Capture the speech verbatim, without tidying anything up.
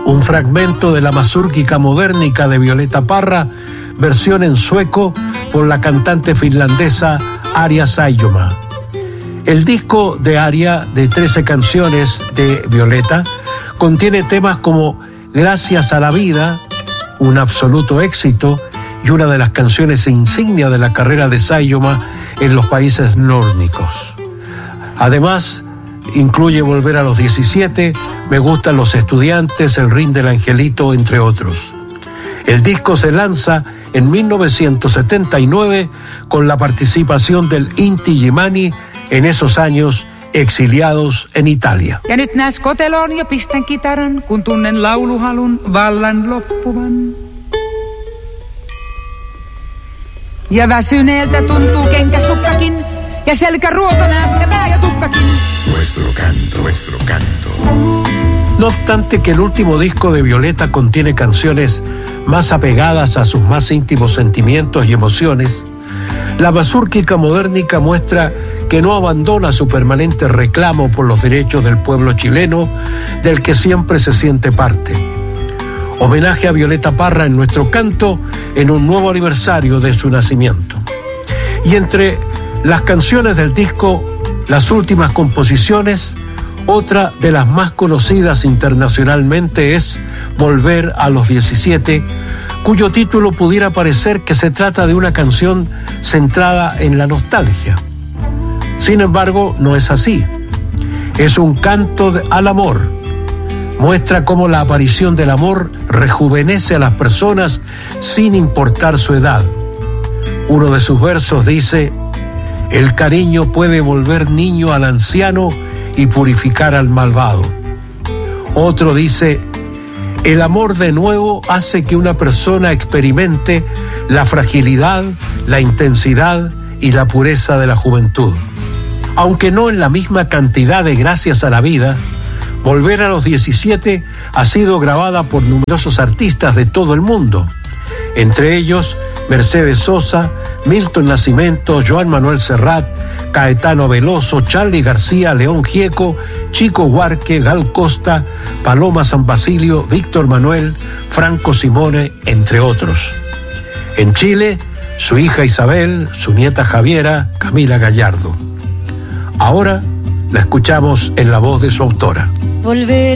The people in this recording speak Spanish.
un fragmento de la Mazurkika Modernica de Violeta Parra, versión en sueco por la cantante finlandesa Arja Saijonmaa. El disco de Arja, de trece canciones de Violeta, contiene temas como Gracias a la vida, un absoluto éxito y una de las canciones insignia de la carrera de Saijonmaa en los países nórdicos. Además, incluye Volver a los diecisiete, Me gustan los estudiantes, El ring del angelito, entre otros. El disco se lanza en mil novecientos setenta y nueve con la participación del Inti Illimani, en esos años exiliados en Italia. Ja nyt näes koteloon ja pistän kitaran, kun tunnen lauluhalun vallan loppuvan. Ja väsyneeltä tuntuu kenkäsukkakin, ja selkäruoto näästä pää ja tukkakin. Nuestro canto, nuestro canto. No obstante que el último disco de Violeta contiene canciones más apegadas a sus más íntimos sentimientos y emociones, la Mazurkika Modernica muestra que no abandona su permanente reclamo por los derechos del pueblo chileno, del que siempre se siente parte. Homenaje a Violeta Parra en nuestro canto en un nuevo aniversario de su nacimiento. Y entre las canciones del disco, las últimas composiciones, otra de las más conocidas internacionalmente es Volver a los diecisiete, cuyo título pudiera parecer que se trata de una canción centrada en la nostalgia. Sin embargo, no es así. Es un canto de, al amor. Muestra cómo la aparición del amor rejuvenece a las personas sin importar su edad. Uno de sus versos dice: el cariño puede volver niño al anciano y purificar al malvado. Otro dice: el amor de nuevo hace que una persona experimente la fragilidad, la intensidad y la pureza de la juventud. Aunque no en la misma cantidad de Gracias a la vida, Volver a los diecisiete ha sido grabada por numerosos artistas de todo el mundo, entre ellos Mercedes Sosa, Milton Nascimento, Joan Manuel Serrat, Caetano Veloso, Charly García, León Gieco, Chico Huarque, Gal Costa, Paloma San Basilio, Víctor Manuel, Franco Simone, entre otros. En Chile, su hija Isabel, su nieta Javiera, Camila Gallardo. Ahora la escuchamos en la voz de su autora. Volver